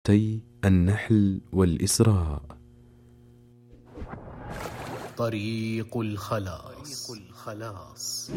سورتي النحل والإسراء. طريق الخلاص.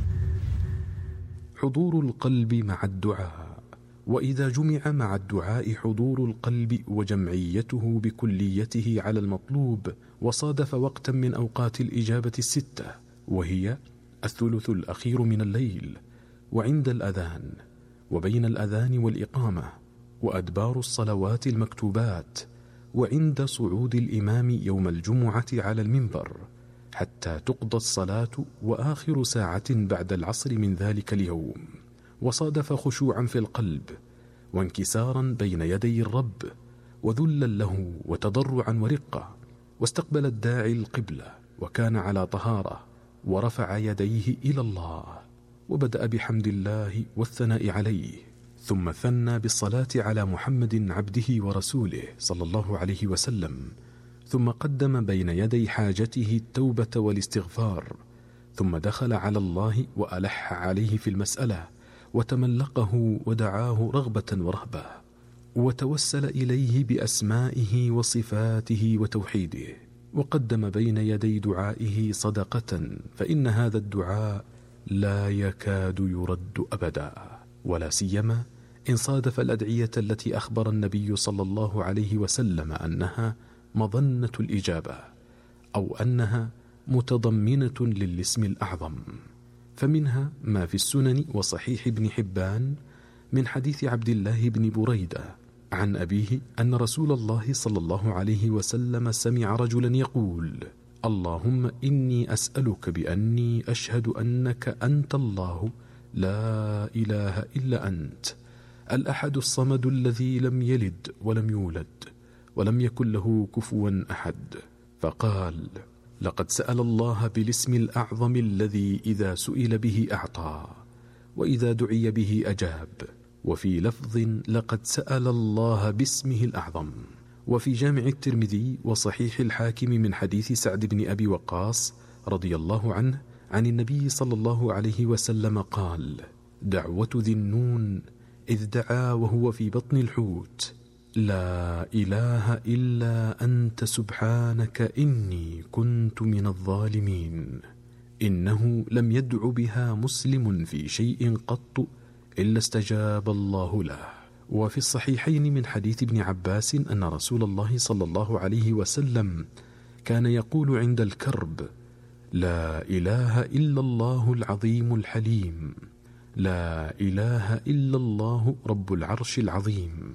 حضور القلب مع الدعاء. وإذا جمع مع الدعاء حضور القلب وجمعيته بكليته على المطلوب، وصادف وقتا من أوقات الإجابة الستة، وهي الثلث الأخير من الليل، وعند الأذان، وبين الأذان والإقامة، وأدبار الصلوات المكتوبات، وعند صعود الإمام يوم الجمعة على المنبر حتى تقضى الصلاة، وآخر ساعة بعد العصر من ذلك اليوم. وصادف خشوعا في القلب، وانكسارا بين يدي الرب، وذلا له وتضرعا ورقة، واستقبل الداعي القبلة، وكان على طهارة، ورفع يديه إلى الله، وبدأ بحمد الله والثناء عليه، ثم ثنى بالصلاة على محمد عبده ورسوله صلى الله عليه وسلم، ثم قدم بين يدي حاجته التوبة والاستغفار، ثم دخل على الله وألح عليه في المسألة، وتملقه ودعاه رغبة ورهبة، وتوسل إليه بأسمائه وصفاته وتوحيده، وقدم بين يدي دعائه صدقة، فإن هذا الدعاء لا يكاد يرد أبدا، ولا سيما إن صادف الأدعية التي أخبر النبي صلى الله عليه وسلم أنها مظنة الإجابة، أو أنها متضمنة للاسم الأعظم. فمنها ما في السنن وصحيح ابن حبان من حديث عبد الله بن بريدة عن أبيه أن رسول الله صلى الله عليه وسلم سمع رجلا يقول: اللهم إني أسألك بأني أشهد أنك أنت الله لا إله إلا أنت الأحد الصمد الذي لم يلد ولم يولد ولم يكن له كفوا أحد. فقال: لقد سأل الله بالاسم الأعظم الذي إذا سئل به أعطى، وإذا دعي به أجاب. وفي لفظ: لقد سأل الله باسمه الأعظم. وفي جامع الترمذي وصحيح الحاكم من حديث سعد بن أبي وقاص رضي الله عنه عن النبي صلى الله عليه وسلم قال: دعوة ذي النون إذ دعا وهو في بطن الحوت: لا إله إلا أنت سبحانك إني كنت من الظالمين. إنه لم يدع بها مسلم في شيء قط إلا استجاب الله له. وفي الصحيحين من حديث ابن عباس أن رسول الله صلى الله عليه وسلم كان يقول عند الكرب: لا إله إلا الله العظيم الحليم، لا إله إلا الله رب العرش العظيم،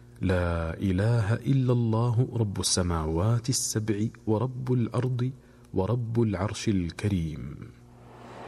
لا إله إلا الله رب السماوات السبع ورب الأرض ورب العرش الكريم.